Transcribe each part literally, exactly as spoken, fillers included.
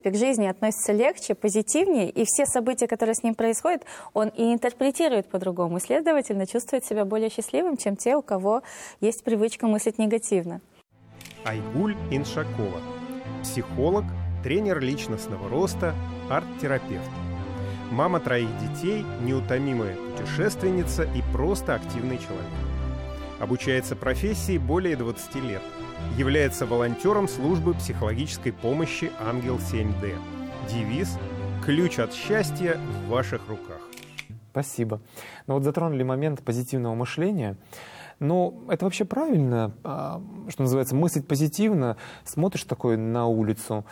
К жизни относится легче, позитивнее, и все события, которые с ним происходят, он и интерпретирует по-другому. И, следовательно, чувствует себя более счастливым, чем те, у кого есть привычка мыслить негативно. Айгуль Иншакова. Психолог, тренер личностного роста, арт-терапевт. Мама троих детей, неутомимая путешественница и просто активный человек. Обучается профессии более двадцати лет. Является волонтером службы психологической помощи «Ангел семь дэ». Девиз «Ключ от счастья в ваших руках». Спасибо. Ну вот затронули момент позитивного мышления. Но это вообще правильно, что называется, мыслить позитивно. Смотришь такой на улицу,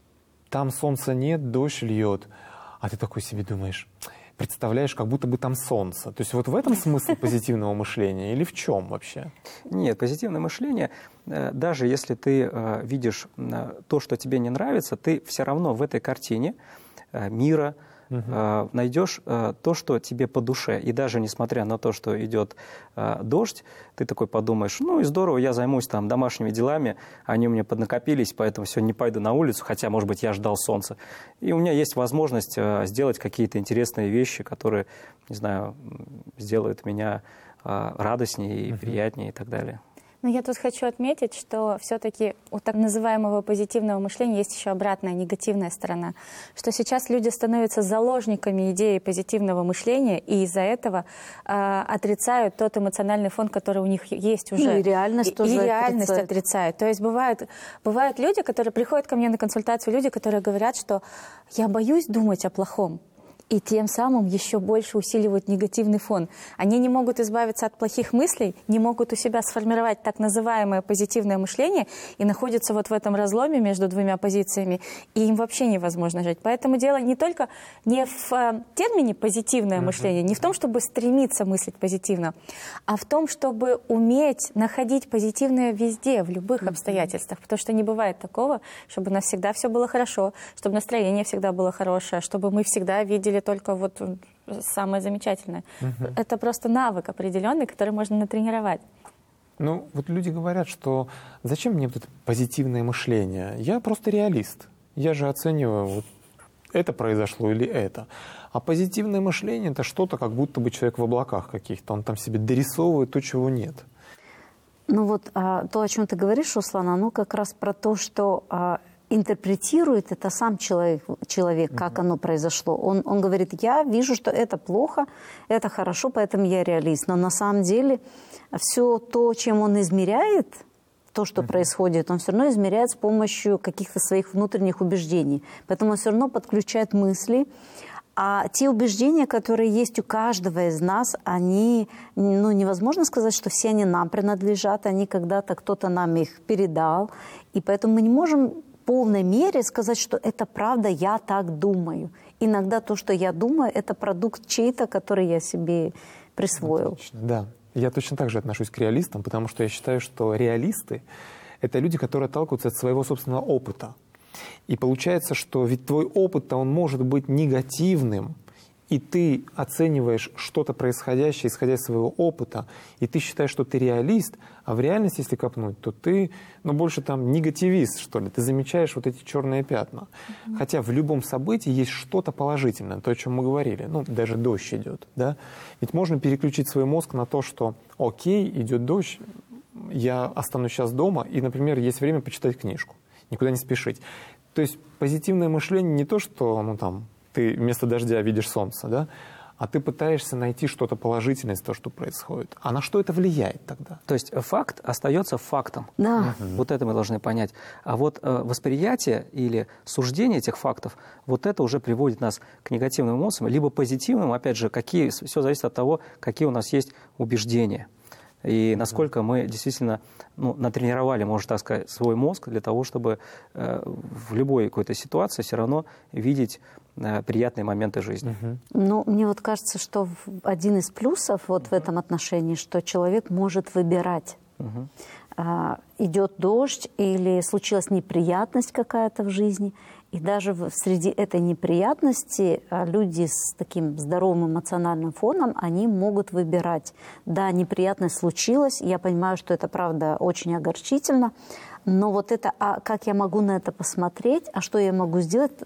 там солнца нет, дождь льет, а ты такой себе думаешь, представляешь, как будто бы там солнце. То есть вот в этом смысл позитивного мышления или в чем вообще? Нет, позитивное мышление, даже если ты видишь то, что тебе не нравится, ты все равно в этой картине мира угу. найдешь то, что тебе по душе. И даже несмотря на то, что идет дождь, ты такой подумаешь, ну и здорово, я займусь там домашними делами, они у меня поднакопились, поэтому сегодня не пойду на улицу, хотя, может быть, я ждал солнца. И у меня есть возможность сделать какие-то интересные вещи, которые, не знаю, сделают меня радостнее и угу. приятнее и так далее. Но я тут хочу отметить, что все-таки у так называемого позитивного мышления есть еще обратная, негативная сторона. Что сейчас люди становятся заложниками идеи позитивного мышления, и из-за этого э, отрицают тот эмоциональный фон, который у них есть уже. Ну и реальность и, тоже и реальность отрицает. отрицают. То есть бывают, бывают люди, которые приходят ко мне на консультацию, люди, которые говорят, что я боюсь думать о плохом. И тем самым еще больше усиливают негативный фон. Они не могут избавиться от плохих мыслей, не могут у себя сформировать так называемое позитивное мышление и находятся вот в этом разломе между двумя позициями, и им вообще невозможно жить. Поэтому дело не только не в э, термине позитивное мышление, не в том, чтобы стремиться мыслить позитивно, а в том, чтобы уметь находить позитивное везде, в любых обстоятельствах. Потому что не бывает такого, чтобы у нас всегда все было хорошо, чтобы настроение всегда было хорошее, чтобы мы всегда видели только вот самое замечательное. Uh-huh. Это просто навык определенный, который можно натренировать. Ну, вот люди говорят, что зачем мне вот это позитивное мышление? Я просто реалист. Я же оцениваю, вот это произошло или это. А позитивное мышление — это что-то, как будто бы человек в облаках каких-то. Он там себе дорисовывает то, чего нет. Ну вот а, то, о чем ты говоришь, Руслан, оно как раз про то, что а, интерпретирует это сам человек, человек как оно произошло. Он, он говорит, я вижу, что это плохо, это хорошо, поэтому я реалист. Но на самом деле все то, чем он измеряет, то, что uh-huh. происходит, он все равно измеряет с помощью каких-то своих внутренних убеждений. Поэтому он все равно подключает мысли. А те убеждения, которые есть у каждого из нас, они, ну, невозможно сказать, что все они нам принадлежат, они когда-то кто-то нам их передал. И поэтому мы не можем в полной мере сказать, что это правда, я так думаю. Иногда то, что я думаю, это продукт чей-то, который я себе присвоил. Отлично, да. Я точно так же отношусь к реалистам, потому что я считаю, что реалисты — это люди, которые отталкиваются от своего собственного опыта. И получается, что ведь твой опыт-то, он может быть негативным, и ты оцениваешь что-то происходящее, исходя из своего опыта, и ты считаешь, что ты реалист, а в реальности, если копнуть, то ты, ну, больше там негативист, что ли. Ты замечаешь вот эти черные пятна. Mm-hmm. Хотя в любом событии есть что-то положительное, то, о чем мы говорили. Ну, даже дождь идет, да. Ведь можно переключить свой мозг на то, что окей, идет дождь, я останусь сейчас дома, и, например, есть время почитать книжку. Никуда не спешить. То есть позитивное мышление не то, что, ну, там, ты вместо дождя видишь солнце, да, а ты пытаешься найти что-то положительное из того, что происходит. А на что это влияет тогда? То есть факт остается фактом. Да. Угу. Вот это мы должны понять. А вот э, восприятие или суждение этих фактов, вот это уже приводит нас к негативным эмоциям, либо позитивным, опять же, какие, все зависит от того, какие у нас есть убеждения. И насколько мы действительно, ну, натренировали, можно так сказать, свой мозг для того, чтобы э, в любой какой-то ситуации все равно видеть э, приятные моменты жизни. Uh-huh. Ну, мне вот кажется, что один из плюсов вот uh-huh. в этом отношении, что человек может выбирать. Uh-huh. А, идет дождь или случилась неприятность какая-то в жизни, и даже в, среди этой неприятности а, люди с таким здоровым эмоциональным фоном, они могут выбирать. Да, неприятность случилась, я понимаю, что это, правда, очень огорчительно, но вот это, а как я могу на это посмотреть, а что я могу сделать,